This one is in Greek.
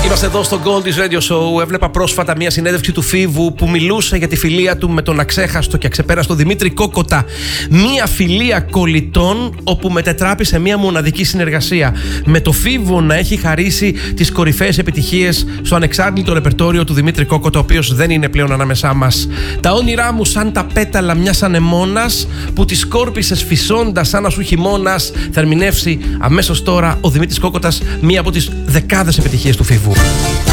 Είμαστε εδώ στο Goldie's Radio Show. Έβλεπα πρόσφατα μια συνέντευξη του Φίβου που μιλούσε για τη φιλία του με τον αξέχαστο και αξεπέραστο Δημήτρη Κόκοτα. Μια φιλία κολλητών όπου μετετράπη σε μια μοναδική συνεργασία. Με το Φίβο να έχει χαρίσει τις κορυφαίες επιτυχίες στο ανεξάρτητο ρεπερτόριο του Δημήτρη Κόκοτα, ο οποίος δεν είναι πλέον ανάμεσά μας. Τα όνειρά μου σαν τα πέταλα μιας ανεμόνας που τις σκόρπισες φυσώντας σαν να σου χειμώνας. Θα ερμηνεύσει αμέσως τώρα ο Δημήτρης Κόκοτας μία από τις δεκάδες επιτυχίες του Φίβου.